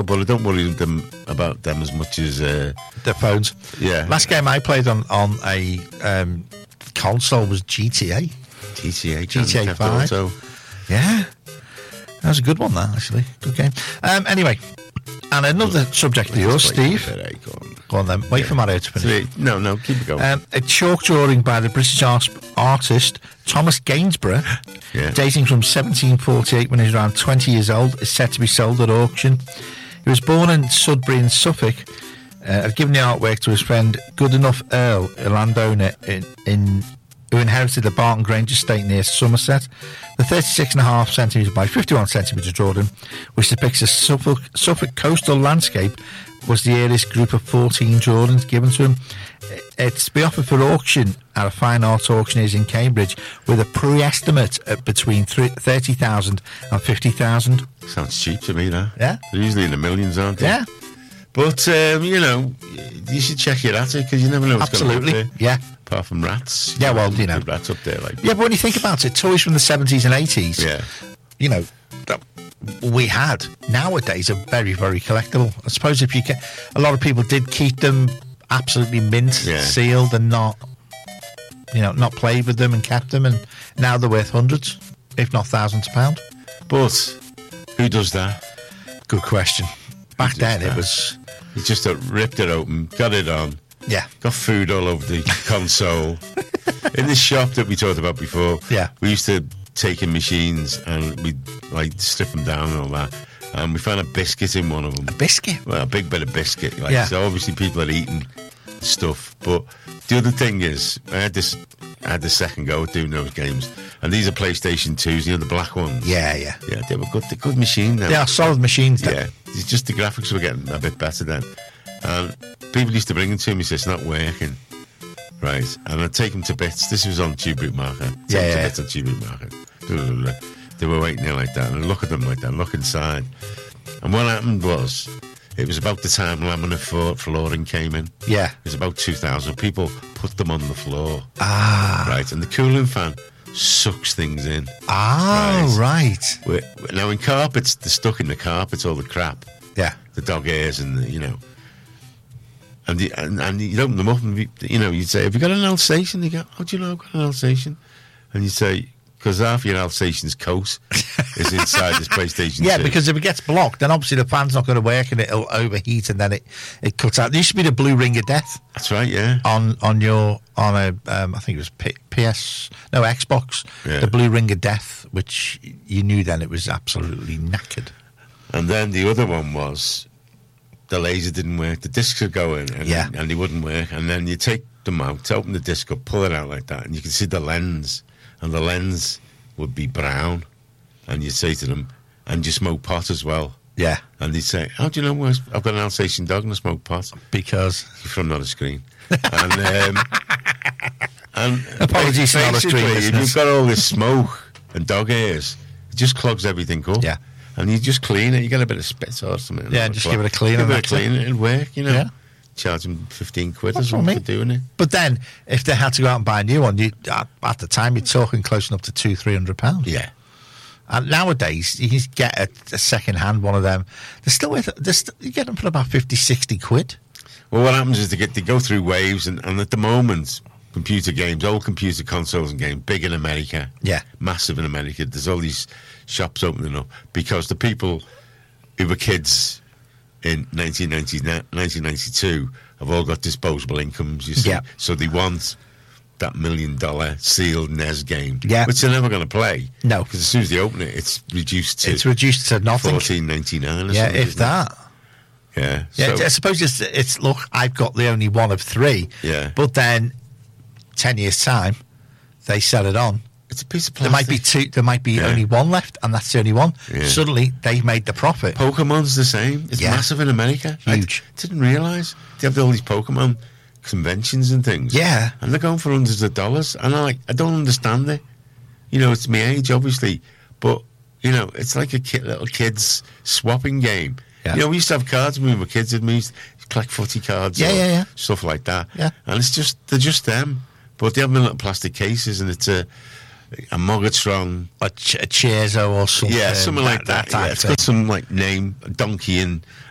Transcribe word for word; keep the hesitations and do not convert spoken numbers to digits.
so, but I don't worry them about them as much as uh, their phones. Yeah. Last game I played on on a um, console was G T A. G T A, G T A Grand Theft five. Auto. Yeah, that was a good one. That actually, good game. Um, anyway, and another subject of yours, Steve. Bit, eh? Go on. Go on then. Wait Yeah. for Mario to finish. Three. No, no, keep it going. Um, a chalk drawing by the British art- artist Thomas Gainsborough, Yeah. dating from seventeen forty-eight when he was around twenty years old, is set to be sold at auction. He was born in Sudbury in Suffolk. Uh, had given the artwork to his friend Goodenough Earl, a landowner in, in who inherited the Barton Grange estate near Somerset. The thirty-six and a half centimetres by fifty-one centimetres drawing, which depicts a Suffolk, Suffolk coastal landscape, was the earliest group of fourteen drawings given to him. It's to be offered for auction at a fine art auctioneers in Cambridge with a pre-estimate at between thirty thousand and fifty thousand. Sounds cheap to me, that. Yeah. They're usually in the millions, aren't they? Yeah, But, um, you know, you should check your attic because you never know what's going to absolutely. happen. Yeah. Apart from rats. Yeah, well, you know. Rats up there, like. Yeah, but when you think about it, toys from the seventies and eighties, Yeah. you know, that we had nowadays are very, very collectible. I suppose if you can, a lot of people did keep them absolutely mint, Yeah. sealed, and not, you know, not played with them and kept them, and now they're worth hundreds, if not thousands of pounds. But who does that? Good question. Back does then, it that? was, You just uh, ripped it open, got it on, yeah, got food all over the console. In the shop that we talked about before, Yeah. we used to take in machines and we'd like strip them down and all that. And we found a biscuit in one of them. a biscuit. Well, a big bit of biscuit. Like, Yeah. So obviously people are eating stuff. But the other thing is, I had this, I had the second go at doing those games, and these are PlayStation twos, you know, the black ones. Yeah, yeah. Yeah, they were good. They're good machine now. They are solid machines. Then. Yeah, it's just the graphics were getting a bit better then. And people used to bring them to me, say it's not working. Right, and I'd take them to bits. This was on Tube Route Market. Take Yeah, them yeah. to bits on Tube Route Market. Blah, blah, blah. They were waiting there like that, and I look at them like that, and look inside. And what happened was, it was about the time laminate floor, flooring came in. Yeah. It was about two thousand. People put them on the floor. Ah. Right, and the cooling fan sucks things in. Ah, right. We're, now, in carpets, they're stuck in the carpets, all the crap. Yeah. The dog ears and the, you know. And, the, and and you'd open them up and, you, you know, you'd say, have you got an Alsatian? They go, oh, do you know I've got an Alsatian? And you'd say, because half your Alsatian's coat is inside this PlayStation Yeah, two. because if it gets blocked, then obviously the fan's not going to work and it'll overheat and then it, it cuts out. There used to be the blue ring of death That's right, yeah. on on your on a um, I think it was P- PS no Xbox. Yeah. The blue ring of death, which you knew then it was absolutely knackered. And then the other one was the laser didn't work. The discs would go in and, Yeah. and they wouldn't work. And then you take them out, open the disc up, pull it out like that, and you can see the lens. And the lens would be brown. And you'd say to them, and you smoke pot as well. Yeah, And they'd say, how do you know where I've got an Alsatian dog and a smoke pot? because From not a screen. And, um, and Apologies to not a basically, screen if listeners. you've got all this smoke and dog ears, it just clogs everything up. Yeah. And you just clean it. You get a bit of spit or something. Yeah, just give it a clean Give and it a that's it. clean. It'll work, you know. Yeah. Charge them fifteen quid That's or what I something mean. for doing it. But then if they had to go out and buy a new one, you at, at the time you're talking close enough to two three hundred pounds. Yeah. And nowadays, you can get a, a second-hand one of them. They're still worth. They're st- you get them for about fifty, sixty quid. Well, what happens is they get they go through waves, and, and at the moment, computer games, old computer consoles and games, big in America, Yeah. massive in America. There's all these shops opening up because the people who were kids in nineteen ninety, nineteen ninety-two have all got disposable incomes, you see. Yeah. So they want that million dollar sealed N E S game, Yeah. which they're never going to play. No. Because as soon as they open it, it's reduced to It's reduced to nothing. fourteen ninety-nine or Yeah, something. if isn't it? that. Yeah. Yeah, So- I suppose it's, it's look. I've got the only one of three. Yeah. But then, ten years time, they sell it on. it's a piece of There plastic. might be two. There might be Yeah. only one left, and that's the only one. Yeah. Suddenly, they made the profit. Pokemon's the same. It's Yeah. massive in America. Huge. I didn't realise they have all these Pokemon conventions and things. Yeah. and they're going for hundreds of dollars. And I like, I don't understand it. You know, it's my age, obviously, but you know, it's like a kid, little kids swapping game. Yeah. You know, we used to have cards when we were kids, and we used to collect footy cards, Yeah, or yeah, yeah. stuff like that. Yeah. and it's just they're just them, but they have them in little plastic cases, and it's a a Mogatron. A, ch- a Cheerzo or something. Yeah, something like that. type yeah, it's thing. got some like name, a donkey and